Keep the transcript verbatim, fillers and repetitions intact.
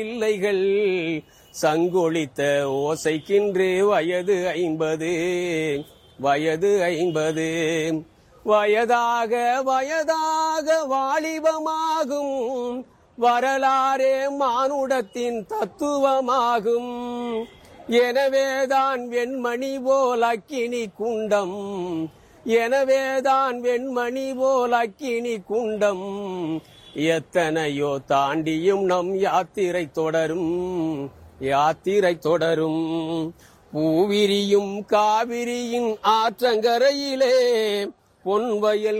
பிள்ளைகள் சங்கொழித்த ஓசைக்கின்று வயது ஐம்பது வயது ஐம்பது வயதாக வயதாக வாலிபமாகும் வரலாறே மானுடத்தின் தத்துவமாகும். எனவேதான் வெண்மணி போல் அக்கினி குண்டம் எனவேதான் வெண்மணி போல் அக்கினி குண்டம் எத்தனையோ தாண்டியும் நம் யாத்திரை தொடரும் யாத்திரை தொடரும். பூவிரியும் காவிரியின் ஆற்றங்கரையிலே பொன்வயல்